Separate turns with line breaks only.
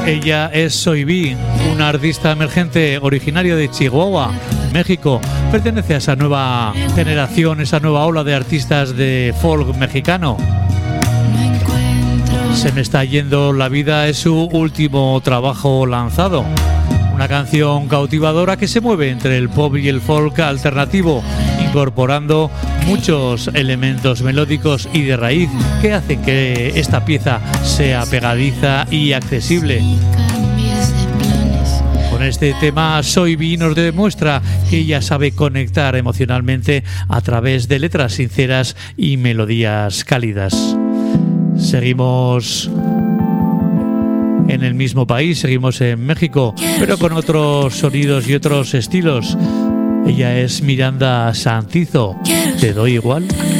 Ella es Soybi, una artista emergente originaria de Chihuahua, México. Pertenece a esa nueva generación, esa nueva ola de artistas de folk mexicano. Se me está yendo la vida es su último trabajo lanzado. Una canción cautivadora que se mueve entre el pop y el folk alternativo, incorporando muchos elementos melódicos y de raíz que hacen que esta pieza sea pegadiza y accesible. Con este tema, Soybi nos demuestra que ella sabe conectar emocionalmente a través de letras sinceras y melodías cálidas. Seguimos en el mismo país, seguimos en México, pero con otros sonidos y otros estilos. Ella es Miranda Santizo. ¿Te doy igual?